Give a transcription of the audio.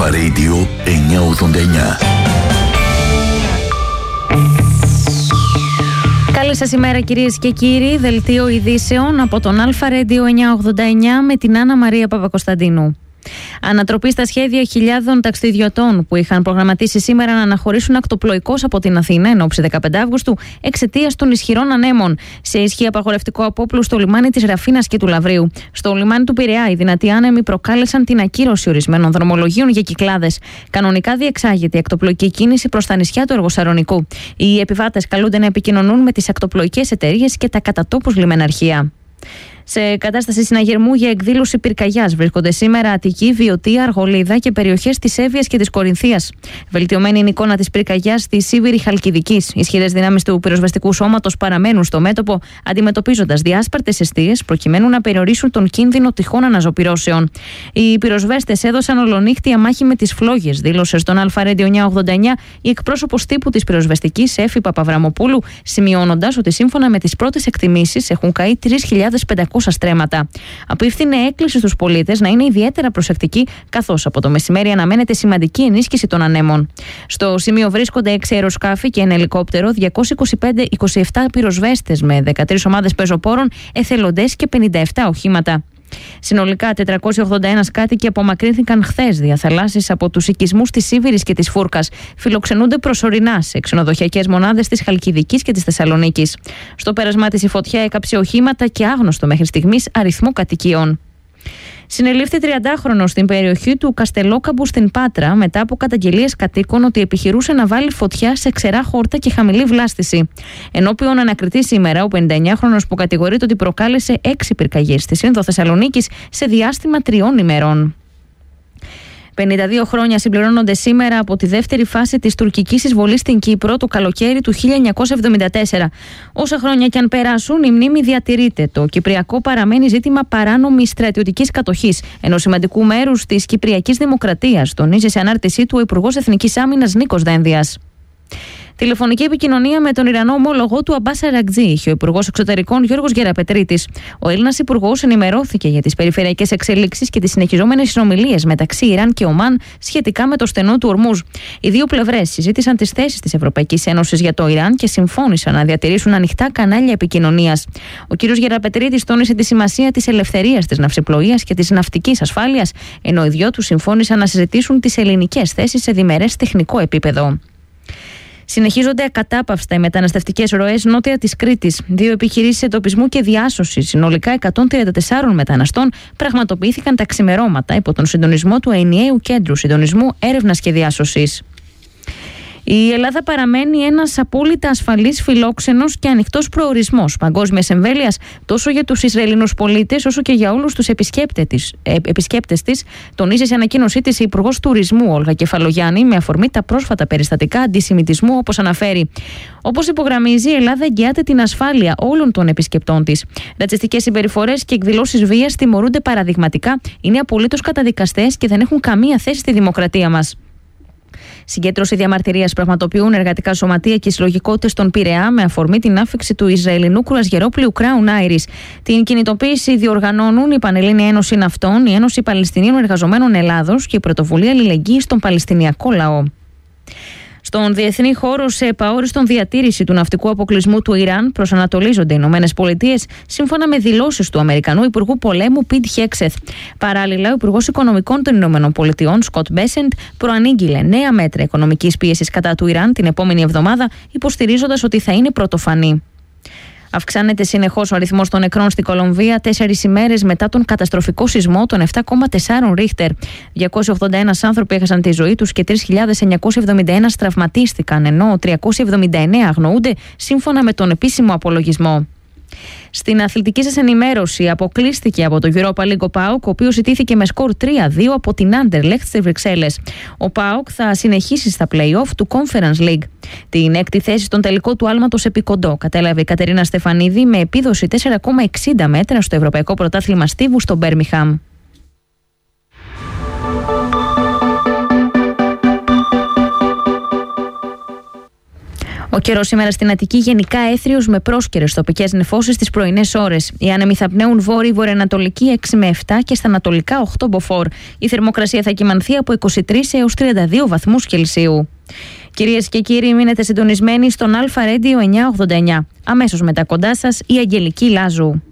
Αλφα Radio 989. Καλή σας ημέρα κυρίες και κύριοι. Δελτίο ειδήσεων από τον Αλφα Radio 989 με την Άννα Μαρία Παπακοσταντίνου. Ανατροπή στα σχέδια χιλιάδων ταξιδιωτών που είχαν προγραμματίσει σήμερα να αναχωρήσουν ακτοπλοϊκώς από την Αθήνα εν ώψη 15 Αύγουστου εξαιτίας των ισχυρών ανέμων. Σε ισχύ απαγορευτικό απόπλου στο λιμάνι της Ραφίνας και του Λαβρίου. Στο λιμάνι του Πειραιά, οι δυνατοί άνεμοι προκάλεσαν την ακύρωση ορισμένων δρομολογίων για κυκλάδες. Κανονικά διεξάγεται η ακτοπλοϊκή κίνηση προς τα νησιά του Αργοσαρονικού. Οι επιβάτες καλούνται να επικοινωνούν με τις ακτοπλοϊκές εταιρείες και τα κατατόπους λιμεναρχεία. Σε κατάσταση συναγερμού για εκδήλωση πυρκαγιάς βρίσκονται σήμερα Αττική, Βιωτία, Αργολίδα και περιοχές της Εύβοιας και της Κορινθίας. Βελτιωμένη είναι η εικόνα της πυρκαγιάς στη Σίβηρη Χαλκιδικής. Ισχυρές δυνάμεις του πυροσβεστικού σώματος παραμένουν στο μέτωπο, αντιμετωπίζοντας διάσπαρτες εστίες προκειμένου να περιορίσουν τον κίνδυνο τυχών αναζωπυρώσεων. Οι πυροσβέστες έδωσαν ολονύχτια μάχη με τις φλόγες, δήλωσε στον Αλφα Radio 989 η εκπρόσωπος τύπου της πυροσβεστικής Εφη Παπαβραμοπούλου, σημειώνοντας ότι σύμφωνα με τις πρώτες εκτιμήσεις έχουν καεί 3.500 στρέμματα. Απίφθινε έκκληση στους πολίτες να είναι ιδιαίτερα προσεκτικοί, καθώς από το μεσημέρι αναμένεται σημαντική ενίσχυση των ανέμων. Στο σημείο βρίσκονται 6 αεροσκάφη και ένα ελικόπτερο, 225-27 πυροσβέστες με 13 ομάδες πεζοπόρων, εθελοντές και 57 οχήματα. Συνολικά 481 κάτοικοι απομακρύνθηκαν χθες διαθαλάσσης από τους οικισμούς της Σίβηρης και της Φούρκας. Φιλοξενούνται προσωρινά σε ξενοδοχειακές μονάδες της Χαλκιδικής και της Θεσσαλονίκης. Στο πέρασμά της η φωτιά έκαψε οχήματα και άγνωστο μέχρι στιγμής αριθμό κατοικιών. Συνελήφθη 30χρονος στην περιοχή του Καστελόκαμπου στην Πάτρα μετά από καταγγελίες κατοίκων ότι επιχειρούσε να βάλει φωτιά σε ξερά χόρτα και χαμηλή βλάστηση. Ενώπιον ανακριτή σήμερα, ο 59χρονος που κατηγορείται ότι προκάλεσε 6 πυρκαγιές στη Σύνδο Θεσσαλονίκης σε διάστημα 3 ημερών. 52 χρόνια συμπληρώνονται σήμερα από τη δεύτερη φάση της τουρκικής εισβολής στην Κύπρο το καλοκαίρι του 1974. Όσα χρόνια κι αν περάσουν, η μνήμη διατηρείται. Το Κυπριακό παραμένει ζήτημα παράνομης στρατιωτικής κατοχής, ενός σημαντικού μέρους της Κυπριακής Δημοκρατίας, τονίζει σε ανάρτησή του ο Υπουργός Εθνικής Άμυνας Νίκος Δένδιας. Τηλεφωνική επικοινωνία με τον Ιρανό ομόλογο του Αμπάς Αρακτζή είχε ο Υπουργός Εξωτερικών Γιώργος Γεραπετρίτης. Ο Έλληνας Υπουργός ενημερώθηκε για τις περιφερειακές εξέλιξεις και τις συνεχιζόμενες συνομιλίες μεταξύ Ιράν και Ομάν σχετικά με το στενό του Ορμούζ. Οι δύο πλευρές συζήτησαν τις θέσεις της Ευρωπαϊκής Ένωσης για το Ιράν και συμφώνησαν να διατηρήσουν ανοιχτά κανάλια επικοινωνίας. Ο κ. Γεραπετρίτης τόνισε τη σημασία της ελευθερίας της ναυσιπλοείας και της ναυτικής ασφάλειας, ενώ οι δυο τους συμφώνησαν να συζητήσουν τις ελληνικές θέσεις σε διμερές τεχνικό επίπεδο. Συνεχίζονται ακατάπαυστα οι μεταναστευτικές ροές νότια της Κρήτης. 2 επιχειρήσεις εντοπισμού και διάσωσης συνολικά 134 μεταναστών πραγματοποιήθηκαν τα ξημερώματα υπό τον συντονισμό του ενιαίου κέντρου συντονισμού έρευνας και διάσωσης. Η Ελλάδα παραμένει ένας απόλυτα ασφαλής, φιλόξενος και ανοιχτός προορισμός παγκόσμιας εμβέλειας τόσο για τους Ισραηλινούς πολίτες όσο και για όλους τους επισκέπτες της, τονίζει σε ανακοίνωσή της η Υπουργός Τουρισμού Όλγα Κεφαλογιάννη με αφορμή τα πρόσφατα περιστατικά αντισημιτισμού, όπως αναφέρει. Όπως υπογραμμίζει, η Ελλάδα εγγυάται την ασφάλεια όλων των επισκεπτών της. Ρατσιστικές συμπεριφορές και εκδηλώσεις βίας τιμωρούνται παραδειγματικά, είναι απολύτως καταδικαστές και δεν έχουν καμία θέση στη δημοκρατία μας. Συγκέντρωση διαμαρτυρίας πραγματοποιούν εργατικά σωματεία και συλλογικότητες στον Πειραιά με αφορμή την άφιξη του Ισραηλινού κρουαζιερόπλοιου Crown Iris. Την κινητοποίηση διοργανώνουν η Πανελλήνια Ένωση Ναυτών, η Ένωση Παλαιστινίων Εργαζομένων Ελλάδος και η Πρωτοβουλία Αλληλεγγύης στον Παλαιστινιακό λαό. Στον διεθνή χώρο, σε επαόριστον διατήρηση του ναυτικού αποκλεισμού του Ιράν, προσανατολίζονται οι ΗΠΑ, σύμφωνα με δηλώσεις του Αμερικανού Υπουργού Πολέμου Πιτ Χέξεθ. Παράλληλα, ο Υπουργός Οικονομικών των ΗΠΑ, Σκοτ Μπέσεντ, προανήγγειλε νέα μέτρα οικονομικής πίεσης κατά του Ιράν την επόμενη εβδομάδα, υποστηρίζοντας ότι θα είναι πρωτοφανή. Αυξάνεται συνεχώς ο αριθμός των νεκρών στην Κολομβία 4 ημέρες μετά τον καταστροφικό σεισμό των 7,4 Ρίχτερ. 281 άνθρωποι έχασαν τη ζωή τους και 3.971 τραυματίστηκαν, ενώ 379 αγνοούνται σύμφωνα με τον επίσημο απολογισμό. Στην αθλητική σας ενημέρωση, αποκλείστηκε από το Europa League ο ΠΑΟΚ, ο οποίος ιτήθηκε με σκορ 3-2 από την Anderlecht στις Βρυξέλλες. Ο ΠΑΟΚ θα συνεχίσει στα play-off του Conference League. Την 6η θέση στον τελικό του άλματος επί κοντό κατέλαβε η Κατερίνα Στεφανίδη με επίδοση 4,60 μέτρα στο Ευρωπαϊκό Πρωτάθλημα Στίβου στο Μπέρμιχαμ. Ο κ. καιρός σήμερα στην Αττική γενικά έθριος με πρόσκαιρες τοπικές νεφώσεις τις πρωινές ώρες. Οι άνεμοι θα πνέουν βόρειο-βορειοανατολική 6 με 7 και στα ανατολικά 8 μποφόρ. Η θερμοκρασία θα κυμανθεί από 23 έως 32 βαθμούς Κελσίου. Κυρίες και κύριοι, μείνετε συντονισμένοι στον Αλφα Radio 989. Αμέσως μετά κοντά σας η Αγγελική Λάζου.